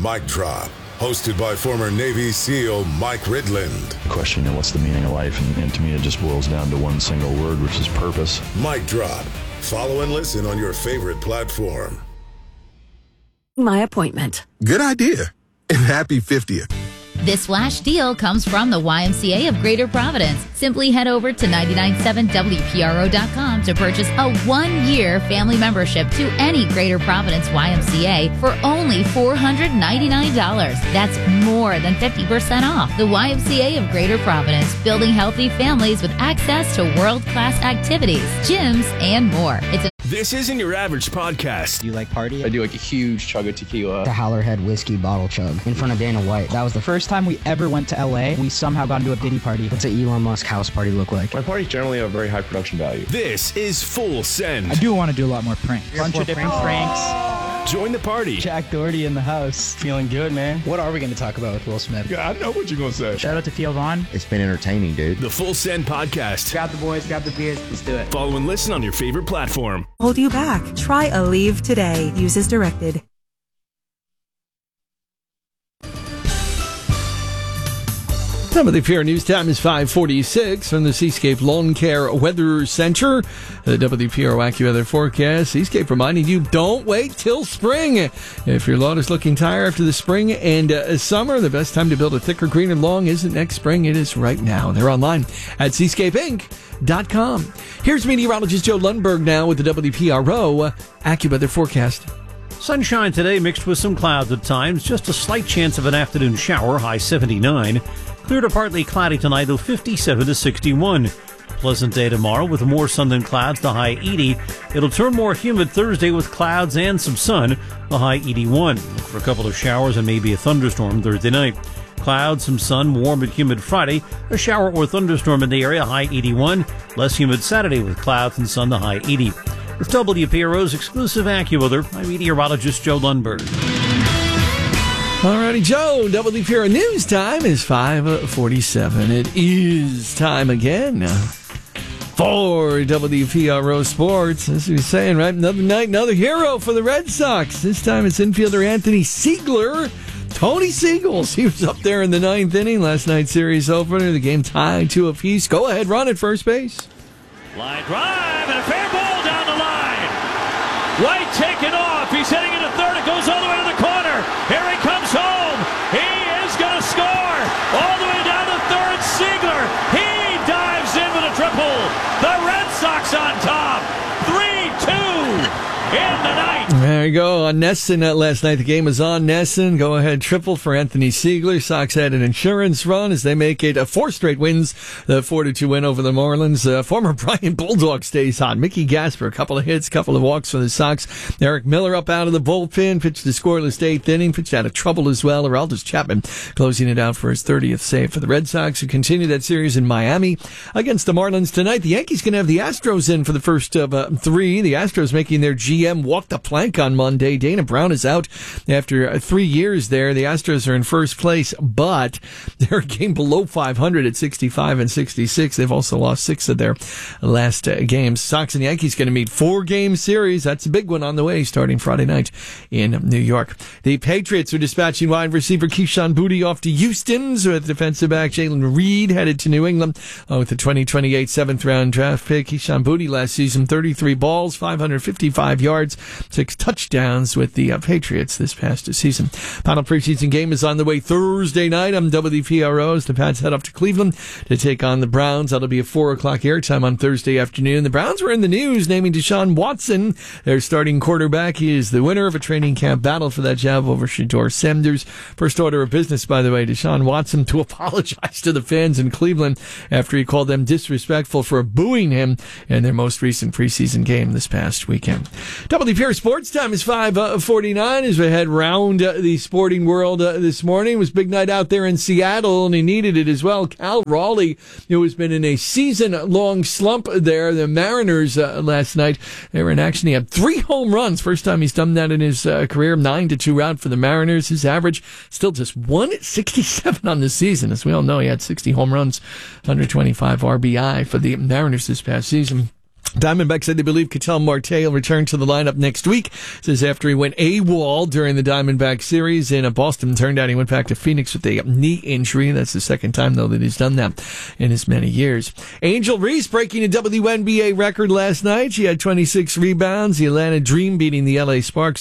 Mic Drop, hosted by former Navy SEAL Mike Ridland. Question, what's the meaning of life? And to me, it just boils down to one single word, which is purpose. Mic Drop. Follow and listen on your favorite platform. My appointment. Good idea. And happy 50th. This flash deal comes from the YMCA of Greater Providence. Simply head over to 997WPRO.com to purchase a 1-year family membership to any Greater Providence YMCA for only $499. That's more than 50% off. The YMCA of Greater Providence, building healthy families with access to world-class activities, gyms, and more. This isn't your average podcast. Do you like party? I do like a huge chug of tequila. The Howlerhead whiskey bottle chug in front of Dana White. That was the first time we ever went to LA. We somehow got into a Diddy party. What's an Elon Musk house party look like? My parties generally have very high production value. This is Full Send. I do want to do a lot more pranks. Bunch of different pranks. Join the party. Jack Doherty in the house. Feeling good, man. What are we going to talk about with Will Smith? Yeah, I know what you're going to say. Shout out to Theo Vaughn. It's been entertaining, dude. The Full Send Podcast. Grab the boys, grab the beers. Let's do it. Follow and listen on your favorite platform. Hold you back. Try Aleve today. Use as directed. WPR News Time is 5:46 from the Seascape Lawn Care Weather Center. The WPR AccuWeather forecast. Seascape reminding you, don't wait till spring. If your lawn is looking tired after the spring and summer, the best time to build a thicker, greener lawn isn't next spring. It is right now. They're online at seascapeinc.com. Here's meteorologist Joe Lundberg now with the WPRO AccuWeather forecast. Sunshine today mixed with some clouds at times. Just a slight chance of an afternoon shower, high 79. Clear to partly cloudy tonight, though 57 to 61. Pleasant day tomorrow with more sun than clouds, the high 80. It'll turn more humid Thursday with clouds and some sun, the high 81. Look for a couple of showers and maybe a thunderstorm Thursday night. Clouds, some sun, warm and humid Friday. A shower or thunderstorm in the area, high 81. Less humid Saturday with clouds and sun, the high 80. With WPRO's exclusive AccuWeather, I'm meteorologist Joe Lundberg. Alrighty, Joe, WPRO News Time is 5:47. It is time again for WPRO Sports. As we were saying, right? Another night, another hero for the Red Sox. This time it's infielder Anthony Siegler. Tony Siegels. He was up there in the 9th inning. Last night's series opener. The game tied 2 apiece. Go ahead, run at first base. Line drive and a fair ball down the line. White taken off. He's heading into third. It goes all the way to the corner. Here he comes home. He is going to score. All the way down to third. Siegler. He dives in with a triple. The Red Sox on top. 3-2 in the night. There you go. On NESN last night. The game was on NESN. Go ahead, triple for Anthony Siegler. Sox had an insurance run as they make it 4 straight wins. The 4-2 win over the Marlins. Former Bryant Bulldog stays hot. Mickey Gasper, a couple of hits, couple of walks for the Sox. Eric Miller up out of the bullpen, pitched the scoreless 8th inning, pitched out of trouble as well. Aroldis Chapman closing it out for his 30th save for the Red Sox, who continue that series in Miami against the Marlins tonight. The Yankees going to have the Astros in for the first of 3. The Astros making their GM walk the plank on Monday. Dana Brown is out after 3 years there. The Astros are in first place, but they're a game below 500 at 65 and 66. They've also lost 6 of their last games. Sox and Yankees going to meet 4-game series. That's a big one on the way starting Friday night in New York. The Patriots are dispatching wide receiver Keyshawn Boutte off to Houston, so with defensive back Jalen Reed headed to New England with the 2028 7th-round draft pick. Keyshawn Boutte last season, 33 balls, 555 yards, 6 touchdowns with the Patriots this past season. Final preseason game is on the way Thursday night on WPRO as the Pats head up to Cleveland to take on the Browns. That'll be a 4 o'clock airtime on Thursday afternoon. The Browns were in the news naming Deshaun Watson their starting quarterback. He is the winner of a training camp battle for that job over Shedeur Sanders. First order of business, by the way, Deshaun Watson to apologize to the fans in Cleveland after he called them disrespectful for booing him in their most recent preseason game this past weekend. WPR Sports Time is 5:49 as we head round the sporting world this morning. It was a big night out there in Seattle, and he needed it as well. Cal Raleigh, who has been in a season-long slump there. The Mariners last night, they were in action. He had 3 home runs. First time he's done that in his career. 9-2 out for the Mariners. His average still just 167 on the season. As we all know, he had 60 home runs, 125 RBI for the Mariners this past season. Diamondbacks said they believe Ketel Marte will return to the lineup next week. Says after he went AWOL during the Diamondback series in Boston, turned out he went back to Phoenix with a knee injury. That's the second time, though, that he's done that in as many years. Angel Reese breaking a WNBA record last night. She had 26 rebounds. The Atlanta Dream beating the LA Sparks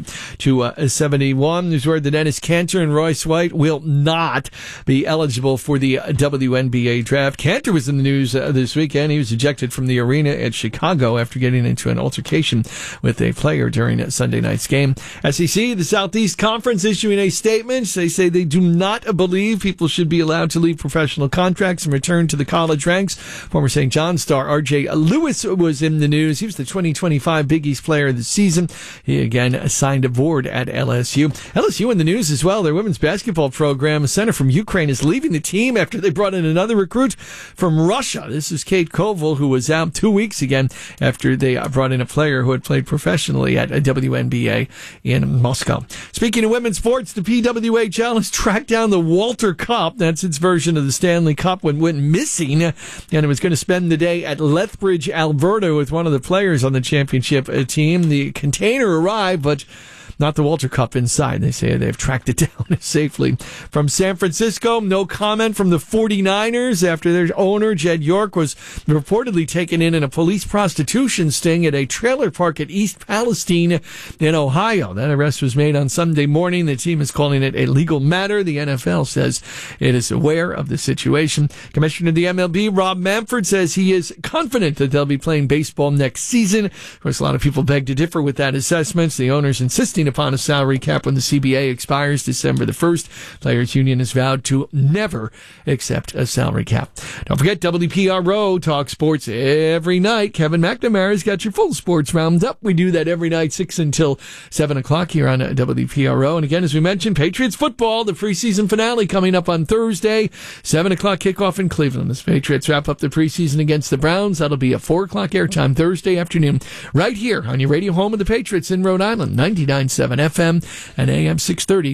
78-71. There's word that Enes Kanter and Royce White will not be eligible for the WNBA draft. Kanter was in the news this weekend. He was ejected from the arena at Chicago after getting into an altercation with a player during Sunday night's game. SEC, the Southeast Conference, issuing a statement. They say they do not believe people should be allowed to leave professional contracts and return to the college ranks. Former St. John star R.J. Lewis was in the news. He was the 2025 Big East Player of the Season. He again signed aboard at LSU. LSU in the news as well. Their women's basketball program, a center from Ukraine, is leaving the team after they brought in another recruit from Russia. This is Kate Koval, who was out 2 weeks again after they brought in a player who had played professionally at a WNBA in Moscow. Speaking of women's sports, the PWHL has tracked down the Walter Cup. That's its version of the Stanley Cup when went missing, and it was going to spend the day at Lethbridge, Alberta with one of the players on the championship team. The container arrived, but not the Walter Cup inside. They say they've tracked it down safely. From San Francisco, no comment from the 49ers after their owner, Jed York, was reportedly taken in a police prostitution sting at a trailer park at East Palestine in Ohio. That arrest was made on Sunday morning. The team is calling it a legal matter. The NFL says it is aware of the situation. Commissioner of the MLB, Rob Manfred, says he is confident that they'll be playing baseball next season. Of course, a lot of people beg to differ with that assessment. The owner's insisting upon a salary cap when the CBA expires December the 1st. Players Union has vowed to never accept a salary cap. Don't forget, WPRO talks sports every night. Kevin McNamara's got your full sports roundup. We do that every night, 6 until 7 o'clock here on WPRO. And again, as we mentioned, Patriots football, the preseason finale coming up on Thursday, 7 o'clock kickoff in Cleveland. As Patriots wrap up the preseason against the Browns, that'll be a 4 o'clock airtime Thursday afternoon, right here on your radio home of the Patriots in Rhode Island, 99.7 FM and AM 630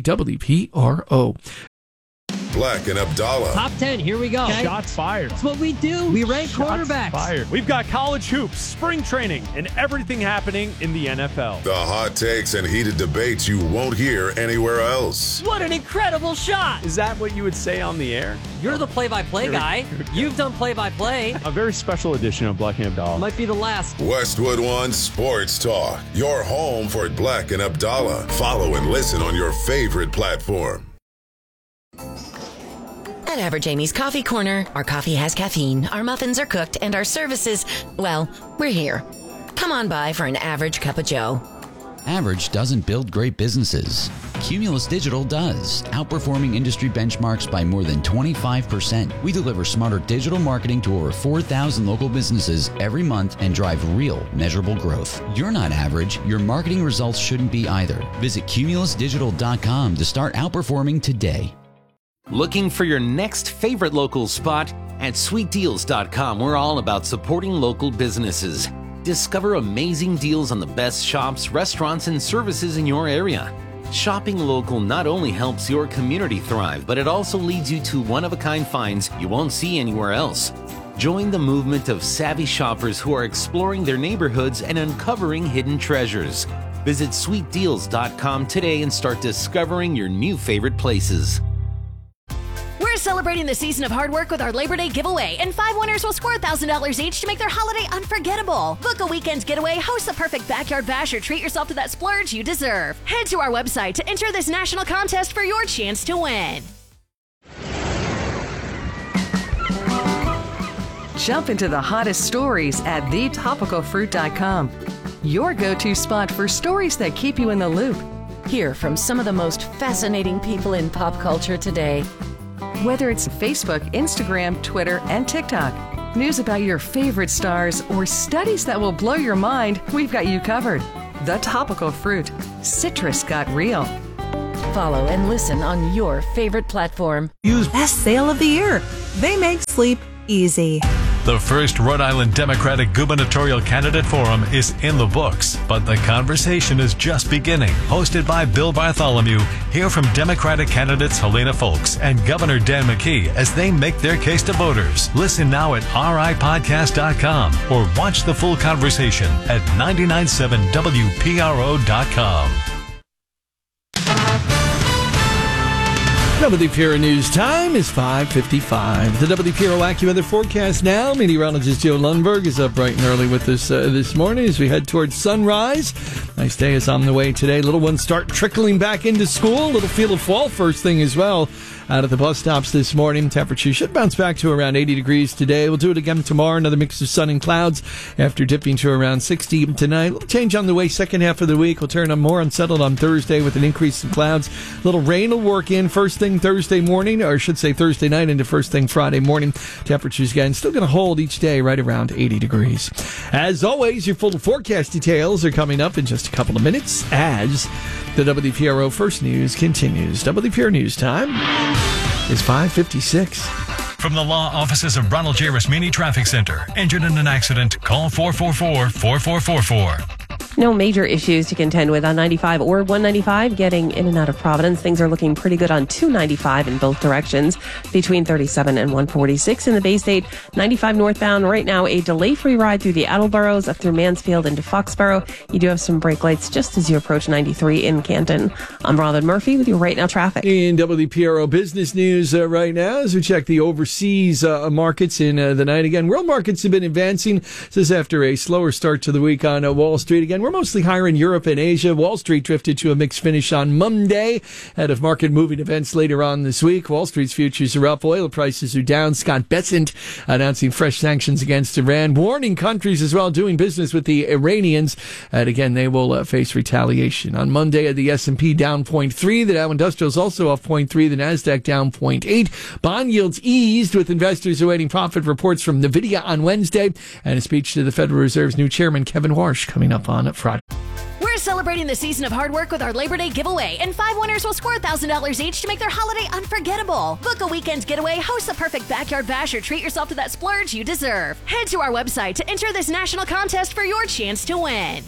WPRO. Black and Abdallah. Top 10, here we go. Okay. Shots fired. That's what we do. We rank quarterbacks. Fired. We've got college hoops, spring training, and everything happening in the NFL. The hot takes and heated debates you won't hear anywhere else. What an incredible shot. Is that what you would say on the air? You're the play-by-play guy. You've done play-by-play. A very special edition of Black and Abdallah. Might be the last. Westwood One Sports Talk. Your home for Black and Abdallah. Follow and listen on your favorite platform. At Average Amy's Coffee Corner, our coffee has caffeine, our muffins are cooked, and our services, well, we're here. Come on by for an average cup of joe. Average doesn't build great businesses. Cumulus Digital does, outperforming industry benchmarks by more than 25%. We deliver smarter digital marketing to over 4,000 local businesses every month and drive real, measurable growth. You're not average. Your marketing results shouldn't be either. Visit cumulusdigital.com to start outperforming today. Looking for your next favorite local spot? At sweetdeals.com, we're all about supporting local businesses. Discover amazing deals on the best shops, restaurants, and services in your area. Shopping local not only helps your community thrive, but it also leads you to one-of-a-kind finds you won't see anywhere else. Join the movement of savvy shoppers who are exploring their neighborhoods and uncovering hidden treasures. Visit sweetdeals.com today and start discovering your new favorite places. We're celebrating the season of hard work with our Labor Day giveaway, and 5 winners will score $1,000 each to make their holiday unforgettable. Book a weekend getaway, host the perfect backyard bash, or treat yourself to that splurge you deserve. Head to our website to enter this national contest for your chance to win. Jump into the hottest stories at thetopicalfruit.com. Your go-to spot for stories that keep you in the loop. Hear from some of the most fascinating people in pop culture today. Whether it's Facebook, Instagram, Twitter, and TikTok, news about your favorite stars, or studies that will blow your mind, we've got you covered. The Topical Fruit. Citrus got real. Follow and listen on your favorite platform. Best sale of the year. They make sleep easy. The first Rhode Island Democratic Gubernatorial Candidate Forum is in the books, but the conversation is just beginning. Hosted by Bill Bartholomew, hear from Democratic candidates Helena Folks and Governor Dan McKee as they make their case to voters. Listen now at ripodcast.com or watch the full conversation at 997wpro.com. WPRO News time is 5:55. The WPRO AccuWeather forecast now. Meteorologist Joe Lundberg is up bright and early with us this morning as we head towards sunrise. Nice day is on the way today. Little ones start trickling back into school. Little feel of fall first thing as well. Out at the bus stops this morning, temperatures should bounce back to around 80 degrees today. We'll do it again tomorrow. Another mix of sun and clouds after dipping to around 60 tonight. A little change on the way second half of the week. We'll turn on more unsettled on Thursday with an increase in clouds. Little rain will work in first thing Thursday morning, or I should say Thursday night into first thing Friday morning. Temperatures again still going to hold each day right around 80 degrees. As always, your full forecast details are coming up in just a couple of minutes as the WPRO First News continues. WPRO News time is 5:56. From the law offices of Ronald J. Rasmini Traffic Center. Injured in an accident? Call 444-4444. No major issues to contend with on 95 or 195 getting in and out of Providence. Things are looking pretty good on 295 in both directions between 37 and 146 in the Bay State. 95 northbound right now, a delay-free ride through the Attleboroughs up through Mansfield into Foxborough. You do have some brake lights just as you approach 93 in Canton. I'm Robin Murphy with your Right Now traffic. In WPRO business news right now as we check the overseas markets in the night. Again, world markets have been advancing. This is after a slower start to the week on Wall Street. Again, we're mostly higher in Europe and Asia. Wall Street drifted to a mixed finish on Monday ahead of market-moving events later on this week. Wall Street's futures are up. Oil prices are down. Scott Bessent announcing fresh sanctions against Iran, warning countries as well doing business with the Iranians. And again, they will face retaliation. On Monday, the S&P down 0.3. The Dow Industrial is also off 0.3. The NASDAQ down 0.8. Bond yields eased with investors awaiting profit reports from NVIDIA on Wednesday and a speech to the Federal Reserve's new chairman, Kevin Warsh, coming up on Friday. We're celebrating the season of hard work with our Labor Day giveaway, and 5 winners will score $1,000 each to make their holiday unforgettable. Book a weekend getaway, host the perfect backyard bash, or treat yourself to that splurge you deserve. Head to our website to enter this national contest for your chance to win.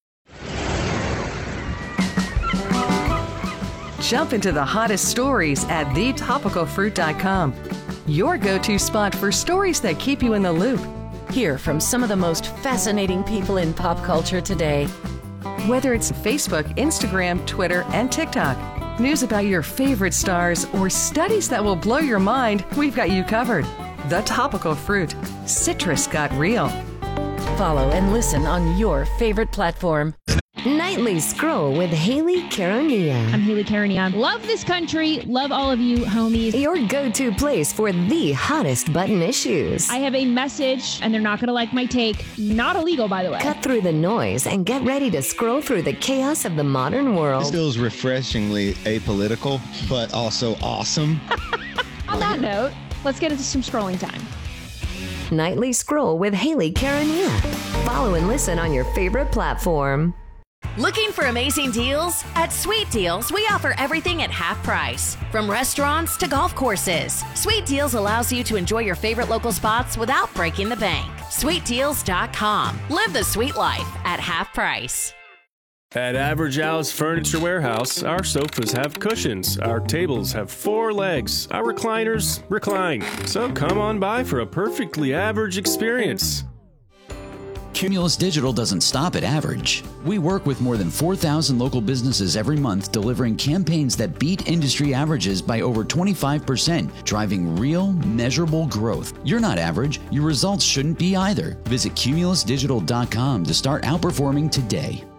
Jump into the hottest stories at thetopicalfruit.com. Your go-to spot for stories that keep you in the loop. Hear from some of the most fascinating people in pop culture today. Whether it's Facebook, Instagram, Twitter, and TikTok, news about your favorite stars, or studies that will blow your mind, we've got you covered. The Topical Fruit. Citrus got real. Follow and listen on your favorite platform. Nightly Scroll with Haley Caronia. I'm Haley Caronia. Love this country. Love all of you, homies. Your go-to place for the hottest button issues. I have a message, and they're not going to like my take. Not illegal, by the way. Cut through the noise and get ready to scroll through the chaos of the modern world. This feels refreshingly apolitical, but also awesome. On that note, let's get into some scrolling time. Nightly Scroll with Haley Caronia. Follow and listen on your favorite platform. Looking for amazing deals? At Sweet Deals, we offer everything at half price. From restaurants to golf courses, Sweet Deals allows you to enjoy your favorite local spots without breaking the bank. SweetDeals.com. Live the sweet life at half price. At Average Al's Furniture Warehouse, our sofas have cushions, our tables have 4 legs, our recliners recline. So come on by for a perfectly average experience. Cumulus Digital doesn't stop at average. We work with more than 4,000 local businesses every month, delivering campaigns that beat industry averages by over 25%, driving real, measurable growth. You're not average. Your results shouldn't be either. Visit cumulusdigital.com to start outperforming today.